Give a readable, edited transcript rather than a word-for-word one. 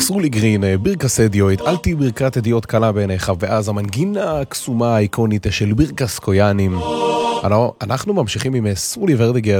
סרולי גרין, בירקס אדיוט, אל תהי ברכת אדיוט קלה בעיניך, ואז המנגינה הקסומה האיקונית של בירקס קויאנים. אנחנו ממשיכים עם סרולי ורדיגר,